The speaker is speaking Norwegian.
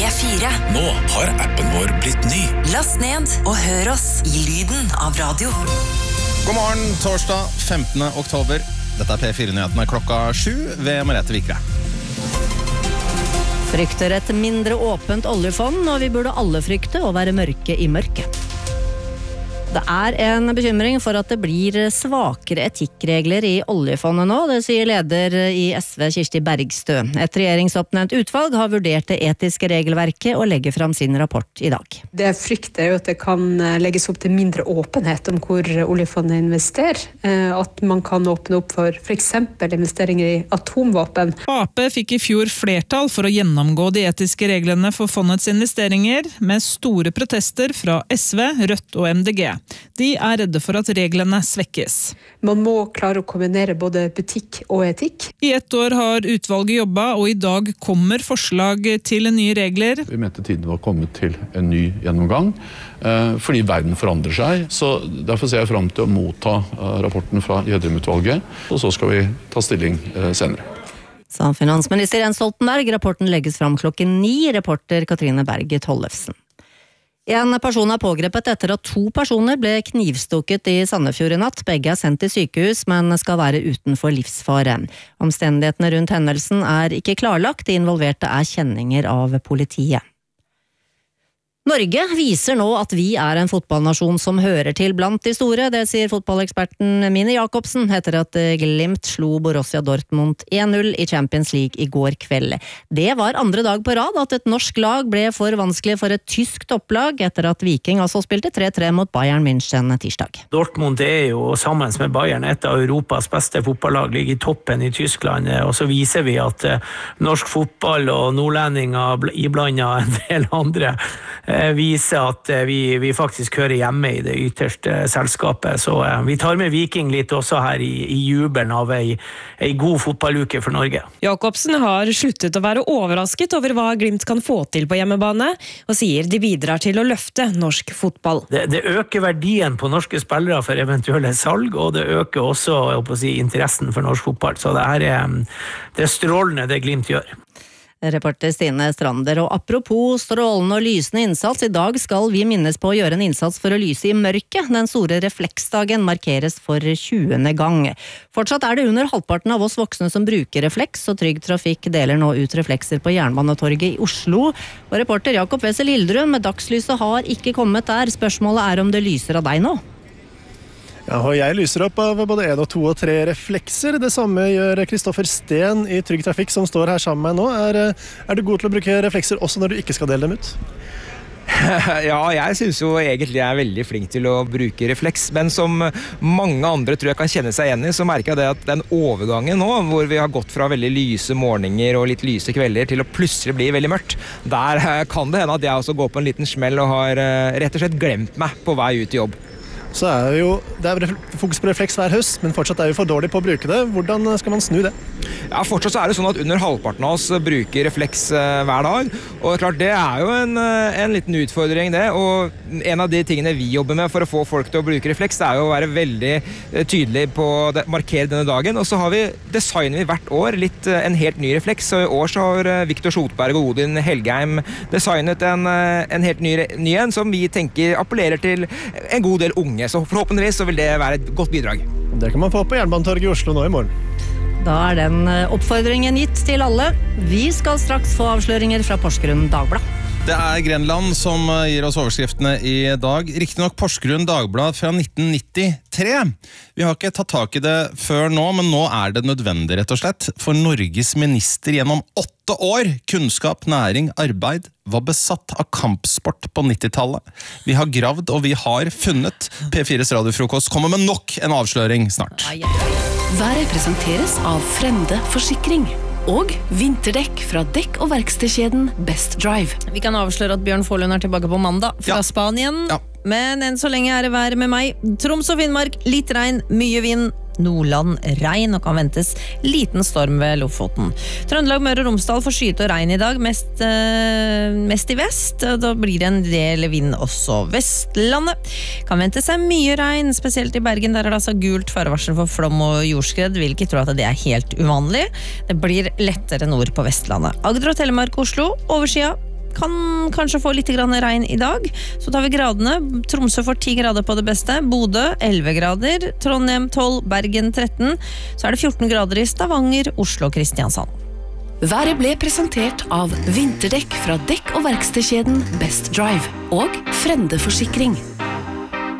P4. Nå har appen vår blitt ny. Last ned og hør oss i lyden av radio. God morgen, torsdag 15. oktober. Dette P4-nyhetene klokka 7 ved Merete Vikre. Frykter et mindre åpent oljefond, og vi burde alle frykte å være mørke i mørket. Det en bekymring for at det blir svakere etikkregler i oljefondet nå, det sier leder i SV Kirsti Bergstø. Et regjeringsoppnevnt utvalg har vurdert det etiske regelverket og legger fram sin rapport i dag. Det jeg frykter jo at det kan legges opp til mindre åpenhet om hvor oljefondet investerer. At man kan åpne opp for eksempel investeringer i atomvåpen. Ap fikk i fjor flertall for å gjennomgå de etiske reglene for fondets investeringer, med store protester fra SV, Rødt og MDG. De redde for at reglene svekkes. Man må klare å kombinere både butikk og etikk. I 1 år har utvalget jobbet, og i dag kommer forslag til nye regler. Vi mente tiden var kommet til en ny gjennomgang, fordi verden forandrer seg. Så derfor ser jeg frem til å motta rapporten fra Gjedrem-utvalget, og så skal vi ta stilling senere. Sa finansminister Jens Stoltenberg. Rapporten legges fram klokken 9, reporter Katrine Berge Tollefsen. En person pågrepet etter at 2 personer ble knivstukket i Sandefjord i natt. Begge sendt til sykehus, men skal være utenfor livsfare. Omstendighetene rundt hendelsen ikke klarlagt. De involverte kjenninger av politiet. Norge viser nå at vi en fotballnasjon som hører til blant de store. Det sier fotballeksperten Mini Jakobsen etter at Glimt slo Borussia Dortmund 1-0 i Champions League i går kveld. Det var andre dag på rad at et norsk lag ble for vanskelig for et tysk topplag etter at Viking spilte 3-3 mot Bayern München tirsdag. Dortmund jo sammen med Bayern et av Europas beste fotballag, ligger i toppen i Tyskland, og så viser vi at norsk fotball og nordlendinger iblandet en del andre viser at vi faktisk hører hjemme i det ytterste selskapet. Så vi tar med Viking litt også her i jubelen av en god fotballuke for Norge. Jakobsen har sluttet å være overrasket over hva Glimt kan få til på hjemmebane, og sier de bidrar til å løfte norsk fotball. Det øker verdien på norske spillere for eventuelle salg, og det øker også interessen for norsk fotball. Så det strålende det Glimt gjør. Reporter Stine Strander, og apropos strålende og lysende innsats, i dag skal vi minnes på å gjøre en innsats for å lyse i mørket. Den store refleksdagen markeres for 20. gang. Fortsatt det under halvparten av oss voksne som bruker refleks, og Trygg Trafikk deler nå ut reflekser på Jernbanetorget i Oslo. Og reporter Jakob Wessel Hildrun, med dagslyset har ikke kommet der. Spørsmålet om det lyser av deg nå? Ja, og jeg lyser opp av både 1, 2 og 3 reflekser. Det samme gjør Kristoffer Steen i Trygg Trafikk, som står her sammen med meg nå. Er du god til å bruke reflekser også når du ikke skal dele dem ut? Ja, jeg synes jo egentlig jeg veldig flink til å bruke refleks, men som mange andre tror jeg kan kjenne seg igjen i, så merker jeg det at den overgangen nå, hvor vi har gått fra veldig lyse morgener og litt lyse kvelder til å plutselig bli veldig mørkt, der kan det hende at jeg også går på en liten smell og har rett og slett glemt meg på vei ut i jobb. Så det fokus på refleks hver høst, men fortsatt vi for dårlig på å bruke det. Hvordan skal man snu det? Ja, fortsatt så det sånn at under halvparten av oss bruker refleks hver dag, og klart det jo en liten utfordring det, og en av de tingene vi jobber med for å få folk til å bruke refleks, det jo å være veldig tydelig på å markere denne dagen, og så designer vi hvert år en helt ny refleks, og i år så har Viktor Skjotberg og Odin Helgheim designet en helt ny en, som vi tenker appellerer til en god del unge. Så forhåpentligvis så vil det være et godt bidrag. Det kan man få på Jernbanetorget i Oslo nå i morgen. Da den oppfordringen gitt til alle. Vi skal straks få avsløringer fra Porsgrunn Dagblad. Det Grenland som gir oss overskriftene i dag. Riktignok Porsgrunn Dagblad fra 1993. Vi har ikke tatt tak i det før nå, men nå det nødvendig rett og slett. For Norges minister gjennom 8 år, kunnskap, næring, arbeid, var besatt av kampsport på 90-tallet. Vi har gravd og vi har funnet. P4s radiofrokost kommer med nok en avsløring snart. Været presenteres av Frende Forsikring og vinterdekk fra dekk- og verkstedkjeden Best Drive. Vi kan avsløre at Bjørn Forlund tilbake på mandag fra Spanien. Ja. Men enn så lenge det vær med meg. Troms og Finnmark, litt regn, mye vind. Nordland regn og kan ventes liten storm ved Lofoten. Trøndelag, Møre og Romsdal får skyte og regn i dag, mest i vest. Da blir det en del vind også. Vestlandet kan vente seg mye regn, spesielt i Bergen. Der det altså gult farevarsel for flom og jordskred. Vil ikke tro at det helt uvanlig. Det blir lettere nord på Vestlandet. Agder og Telemark, Oslo, oversida. kan kanskje få litt grann regn i dag. Så tar vi gradene. Tromsø får 10 grader på det beste, Bodø 11 grader, Trondheim 12, Bergen 13, så er det 14 grader i Stavanger, Oslo og Kristiansand. Været ble presentert av vinterdekk fra dekk- og verkstedkjeden Best Drive og Frende Forsikring.